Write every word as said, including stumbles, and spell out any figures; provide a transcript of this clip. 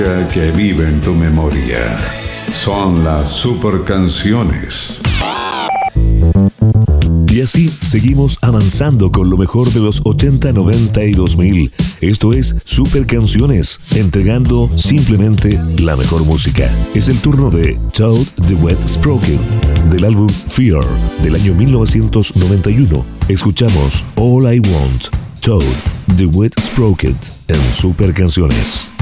Que vive en tu memoria. Son las super canciones. Y así seguimos avanzando con lo mejor de los ochenta, noventa y dos mil. Esto es Super Canciones, entregando simplemente la mejor música. Es el turno de Toad the Wet Sprocket, del álbum Fear, del año mil novecientos noventa y uno. Escuchamos All I Want, Toad the Wet Sprocket, en Super Canciones.